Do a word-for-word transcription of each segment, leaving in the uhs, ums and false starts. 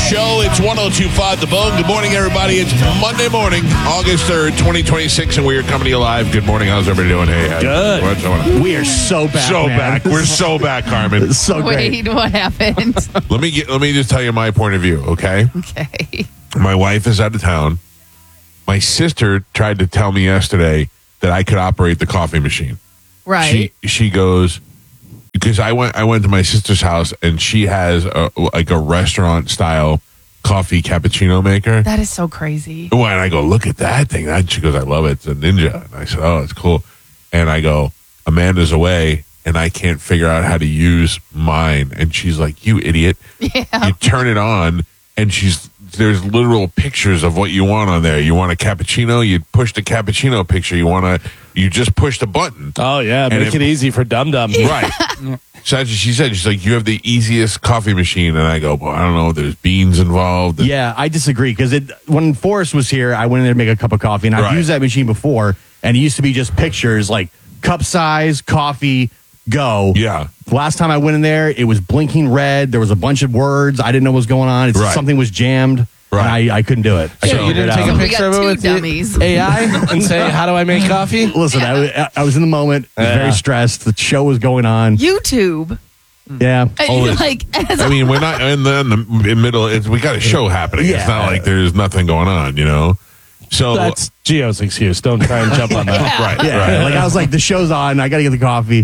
show. It's one oh two point five The Bone. Good morning, everybody. It's Monday morning, August third, twenty twenty-six, and we are coming to you live. Good morning. How's everybody doing? Hey, hey. Good. What's going on? We are so back, So man. back. We're so back, Carmen. so great. Wait, what happened? Let me get, let me just tell you my point of view, okay? Okay. My wife is out of town. My sister tried to tell me yesterday that I could operate the coffee machine. Right. She she goes, because I went I went to my sister's house and she has a, like a restaurant style coffee cappuccino maker. That is so crazy. Well, and I go, look at that thing. And she goes, I love it. It's a Ninja. And I said, oh, it's cool. And I go, Amanda's away and I can't figure out how to use mine. And she's like, you idiot. Yeah. You turn it on and she's there's literal pictures of what you want on there. You want a cappuccino, you push the cappuccino picture. You want to, you just push the button. Oh, yeah. And Make if- it easy for Dum Dum. Right. So that's what she said. She's like, you have the easiest coffee machine. And I go, well, I don't know. There's beans involved. Yeah, I disagree because it when Forrest was here, I went in there to make a cup of coffee, and I've Right. used that machine before, and it used to be just pictures like cup size, coffee, go. Yeah. Last time I went in there, it was blinking red. There was a bunch of words. I didn't know what was going on. It's Right. something was jammed. Right. And I, I couldn't do it. I So- couldn't You figure didn't it take out. a We picture got of it two with the dummies. A I and say, how do I make coffee? Listen, I, was- I was in the moment. I was Yeah. very stressed. The show was going on. YouTube. Yeah. Oh, Uh, it's- like, as I mean, we're not in the, in the in middle. It's, we got a show happening. It's Yeah. not like there's nothing going on, you know? So, That's Gio's excuse. Don't try and jump on that. Yeah. right, Yeah. right. Like I was like, the show's on. I got to get the coffee.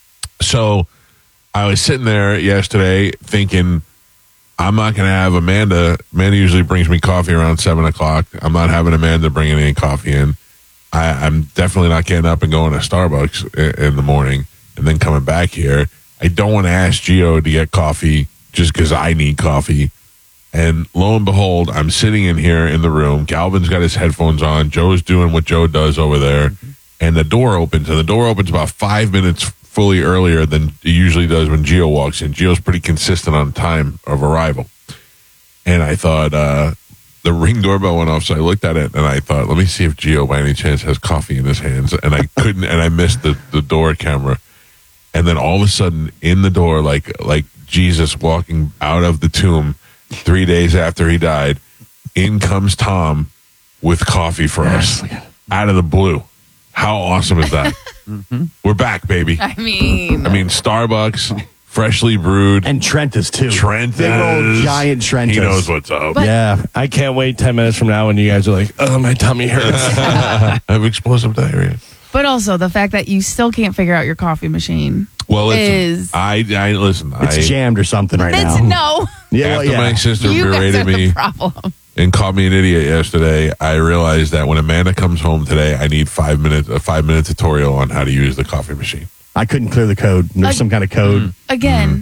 So I was sitting there yesterday thinking, I'm not going to have Amanda. Amanda usually brings me coffee around seven o'clock. I'm not having Amanda bring any coffee in. I, I'm definitely not getting up and going to Starbucks in, in the morning and then coming back here. I don't want to ask Gio to get coffee just because I need coffee. And lo and behold, I'm sitting in here in the room. Galvin's got his headphones on. Joe's doing what Joe does over there. And the door opens. And the door opens about five minutes fully earlier than it usually does when Gio walks in. Gio's pretty consistent on time of arrival. And I thought uh, the ring doorbell went off. So I looked at it and I thought, let me see if Gio by any chance has coffee in his hands. And I couldn't. And I missed the, the door camera. And then all of a sudden, in the door, like like Jesus walking out of the tomb three days after he died, in comes Tom with coffee for us out of the blue. How awesome is that? mm-hmm. We're back, baby. I mean, I mean, Starbucks, freshly brewed. And Trentus, too. Trentus. Big old giant Trentus. He knows what's up. But- Yeah. I can't wait ten minutes from now when you guys are like, oh, my tummy hurts. I have explosive diarrhea. but also the fact that you still can't figure out your coffee machine. Well, listen, Is- I, I listen. It's I, jammed or something right It's now. no. Yeah, well, after yeah. my sister You guys are berated the me problem. and called me an idiot yesterday, I realized that when Amanda comes home today, I need five minutes a five minute tutorial on how to use the coffee machine. I couldn't clear the code. There's Like- some kind of code. Again,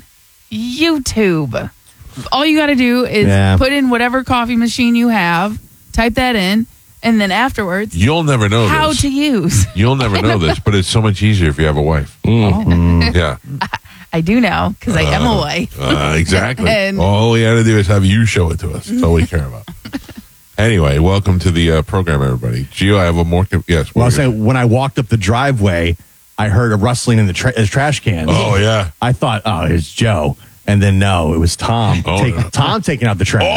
YouTube. All you got to do is Yeah. put in whatever coffee machine you have, type that in, and then afterwards, You'll never know how this. to use. You'll never know this, but it's so much easier if you have a wife. Yeah, I do know because I am a wife. uh, exactly. And- All we got to do is have you show it to us. That's all we care about. Anyway, welcome to the uh, program, everybody. Gio, I have a more. Com- yes. Well, I was what are you saying, when I walked up the driveway, I heard a rustling in the tra- his trash cans. gonna- Oh yeah. I thought, oh, it's Joe. And then, no, it was Tom. Oh, Take- no. Tom taking out the trash.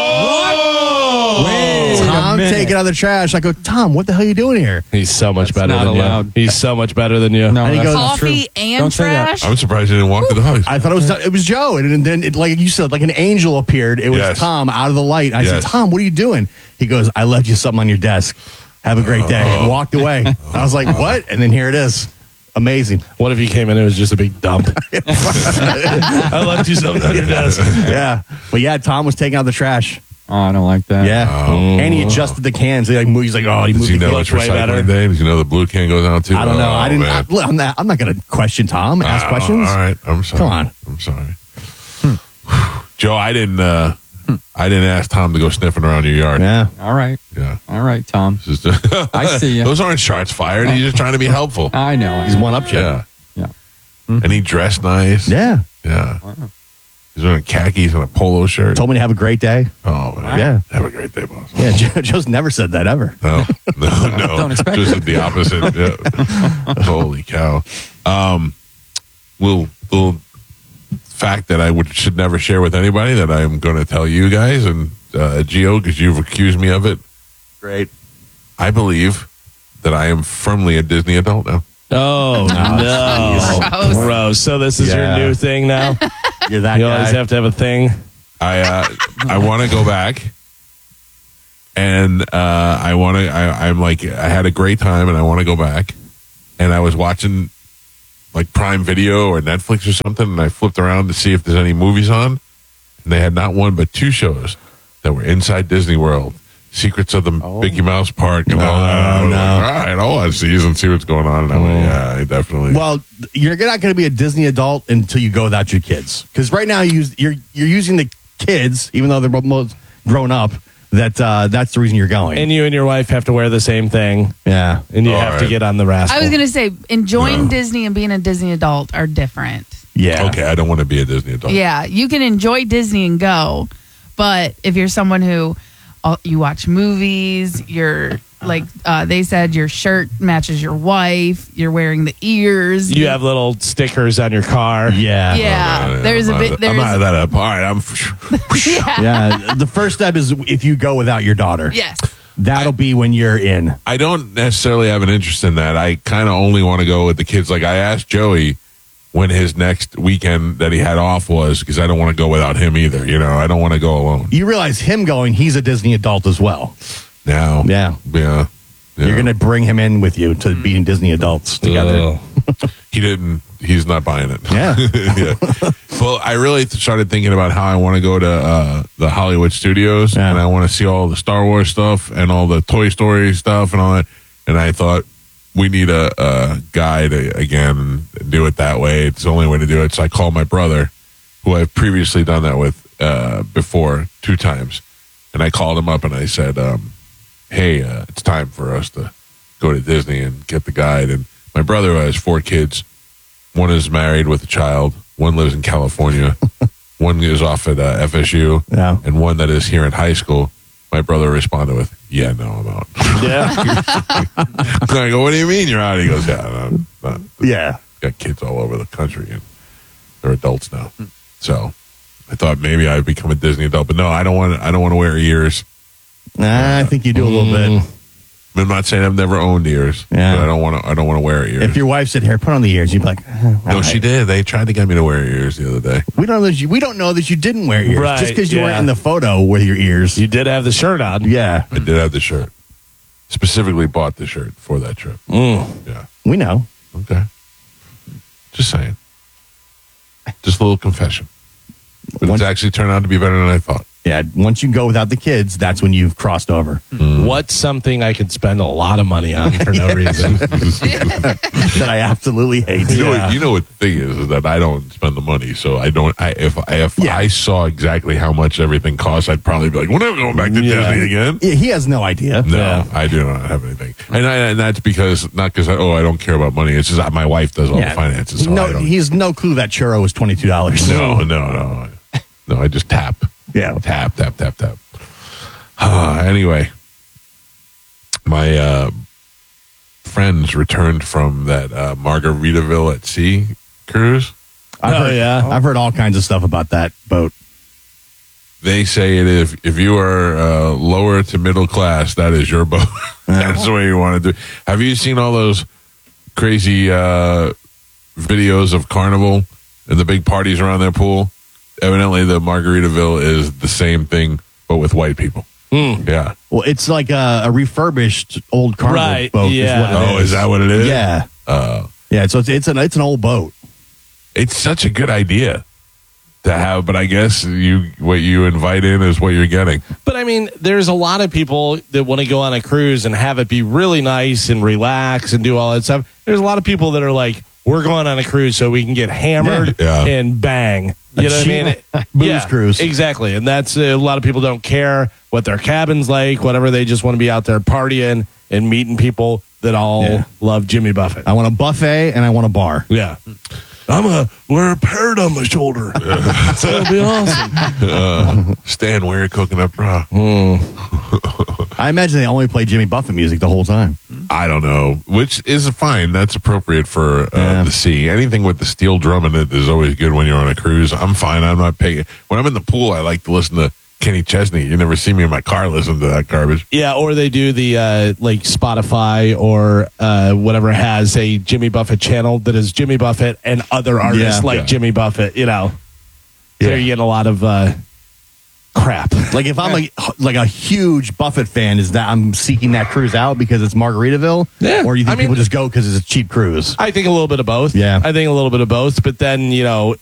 Oh. Wait a Tom minute. taking out the trash. I go, Tom, what the hell are you doing here? He's so much That's better not than allowed. you. He's so much better than you. No, And he that's goes- not true. Coffee and Don't say that. trash. I'm surprised he didn't walk to the house. I thought it was it was Joe, and then it, like you said, like an angel appeared. It was Yes. Tom out of the light. I Yes. said, Tom, what are you doing? He goes, I left you something on your desk. Have a great day. And walked away. I was like, what? And then here it is. Amazing. What if he came in and it was just a big dump? I left you something on your desk. Yeah, but yeah, Tom was taking out the trash. Oh, I don't like that. Yeah, and he adjusted the cans. He like moved, he's like, oh, he Does moved he the know cans it's way better. recycling day? Does he know the blue can goes out too? I don't know. Oh, I didn't. man. I, I'm not. I'm not going to question Tom. Ask Oh, questions. All right. I'm sorry. Come on. I'm sorry. Joe, I didn't. Uh, I didn't ask Tom to go sniffing around your yard. Yeah. All right. Yeah. All right, Tom. This is- I see ya. Those aren't shots fired. He's just trying to be helpful. I know. He's one up, Yeah. Yeah. And he dressed nice. Yeah. Yeah. He's wearing khakis and a polo shirt. Told me to have a great day. Oh, man. Yeah. Have a great day, boss. Yeah. Joe, Joe's never said that ever. No, no, no. Don't expect Just it. the opposite. Yeah. Holy cow. Um, we'll, we'll fact that I would should never share with anybody that I'm going to tell you guys and uh, Gio, because you've accused me of it. Great. I believe that I am firmly a Disney adult now. Oh, no. Gross. Gross. So this is Yeah. your new thing now? You're that You guy. always have to have a thing? I uh, I want to go back, and uh, I want to. I'm like I had a great time, and I want to go back. And I was watching like Prime Video or Netflix or something, and I flipped around to see if there's any movies on, and they had not one but two shows that were inside Disney World. Secrets of the Mickey Mouse Park and all that. I was no. like, all right, I'll watch these and see what's going on. And I went, yeah, I definitely. Well, you're not going to be a Disney adult until you go without your kids. Because right now you use, you're you're using the kids, even though they're both grown up. That uh, that's the reason you're going. And you and your wife have to wear the same thing, yeah, and you All have to right. get on the rascal. I was going to say, enjoying No. Disney and being a Disney adult are different. yeah. okay, I don't want to be a Disney adult. Yeah, you can enjoy Disney and go, but if you're someone who uh, you watch movies, you're like uh, they said, your shirt matches your wife, you're wearing the ears. You have little stickers on your car. Yeah. yeah. No, no, no, there's I'm a not- bit. I'm There's not that up. All right, I'm. yeah. Yeah. The first step is if you go without your daughter. Yes. That'll be when you're in. I don't necessarily have an interest in that. I kind of only want to go with the kids. Like I asked Joey when his next weekend that he had off was because I don't want to go without him either. You know, I don't want to go alone. You realize him going, he's a Disney adult as well. Now, Yeah. yeah, yeah. You're going to bring him in with you to being Disney adults together. Ugh. He didn't. He's not buying it. Yeah. yeah. Well, I really th- started thinking about how I want to go to uh, the Hollywood studios Yeah. and I want to see all the Star Wars stuff and all the Toy Story stuff and all that. And I thought we need a, a guy to again do it that way. It's the only way to do it. So I called my brother, who I've previously done that with uh, before two times, and I called him up and I said, um, "Hey, uh, it's time for us to go to Disney and get the guide." And my brother has four kids. One is married with a child. One lives in California. One is off at uh, F S U. Yeah. And one that is here in high school. My brother responded with, "Yeah, no, I'm out." Yeah. I go, "What do you mean you're out?" He goes, "Yeah, no, no, Yeah. got kids all over the country and they're adults now." So I thought maybe I'd become a Disney adult, but no, I don't want. I don't want to wear ears. Nah, I think you do a little bit. I'm not saying I've never owned ears, Yeah. but I don't want to. I don't want to wear ears. If your wife said, "Here, put on the ears," you'd be like, eh, all no, she right. did. They tried to get me to wear ears the other day. We don't know that you. We don't know that you didn't wear ears Right, just because you yeah. weren't in the photo with your ears. You did have the shirt on. yeah, I did have the shirt. Specifically bought the shirt for that trip. Mm. Yeah. we know. Okay. Just saying. Just a little confession. But Once- it's actually turned out to be better than I thought. Yeah, once you go without the kids, that's when you've crossed over. What's something I could spend a lot of money on for no reason? That I absolutely hate. You know, Yeah. what, you know what the thing is, is that I don't spend the money, so I don't. I if I if Yeah. I saw exactly how much everything costs, I'd probably be like, "We're never going back to Yeah. Disney again." Yeah, he has no idea. No, Yeah. I do not have anything, and I, and that's because not because I, oh I don't care about money. It's just that my wife does all Yeah. the finances. So no, I don't, he has no clue that churro is twenty two dollars. no, no, no, no. I just tap, Yeah. tap, tap, tap, tap. Uh, anyway, my uh, friends returned from that uh, Margaritaville at Sea cruise. I've Oh, heard, yeah. I've heard all kinds of stuff about that boat. They say it if if you are uh, lower to middle class, that is your boat. That's the way you want to do. Have you seen all those crazy uh, videos of Carnival and the big parties around their pool? Evidently, the Margaritaville is the same thing, but with white people. Yeah. Well, it's like a, a refurbished old carnival Right, boat. yeah. Is what it Oh, is that what it is? Yeah. Uh, Yeah. So it's it's an it's an old boat. it's such a good idea to have, but I guess you what you invite in is what you're getting. But I mean, there's a lot of people that want to go on a cruise and have it be really nice and relax and do all that stuff. There's a lot of people that are like, we're going on a cruise so we can get hammered Yeah. and bang. You know what I mean? Booze cruise. Exactly. And that's uh, a lot of people don't care what their cabin's like, whatever. They just want to be out there partying and meeting people that all Yeah. love Jimmy Buffett. I want a buffet and I want a bar. Yeah. I'm going to wear a parrot on my shoulder. That'll be awesome. Uh, Stan, wear your coconut bra. I imagine they only play Jimmy Buffett music the whole time. I don't know, which is fine. That's appropriate for uh, Yeah. the sea. Anything with the steel drum in it is always good when you're on a cruise. I'm fine. I'm not paying. When I'm in the pool, I like to listen to Kenny Chesney. You never see me in my car listening to that garbage. Yeah, or they do the uh, like Spotify or uh, whatever has a Jimmy Buffett channel that is Jimmy Buffett and other artists Yeah. like Yeah. Jimmy Buffett. You know, Yeah. there you get a lot of uh, crap. Like if I'm a like a huge Buffett fan, is that I'm seeking that cruise out because it's Margaritaville? Yeah. Or you think I mean- people just go because it's a cheap cruise? I think a little bit of both. Yeah. I think a little bit of both. But then, you know,